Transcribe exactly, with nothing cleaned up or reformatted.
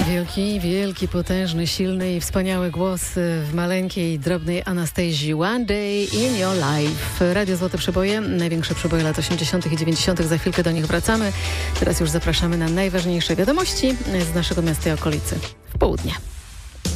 Wielki, wielki, potężny, silny i wspaniały głos w maleńkiej, drobnej Anastazji. One Day in Your Life. Radio Złote Przeboje, największe przeboje lat osiemdziesiątych i dziewięćdziesiątych. Za chwilkę do nich wracamy. Teraz już zapraszamy na najważniejsze wiadomości z naszego miasta i okolicy w południe.